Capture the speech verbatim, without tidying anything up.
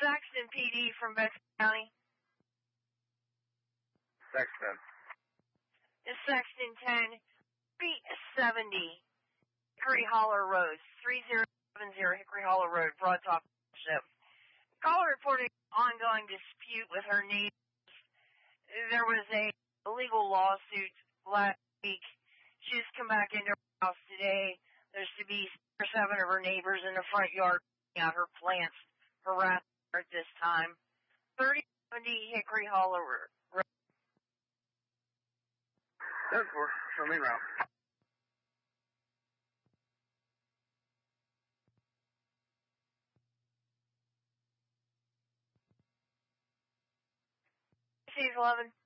Saxton P D from Bedford County. Sexton. It's Sexton ten, three seventy, Hickory Hollow Road, three zero seven zero Hickory Hollow Road, Broad Top Township. Caller reported ongoing dispute with her neighbors. There was a legal lawsuit last week. She's come back into her house today. There's to be six or seven of her neighbors in the front yard putting out her plants, harassing her at this time. thirty seventy Hickory Hollow Road. That's for, for me route. She's eleven.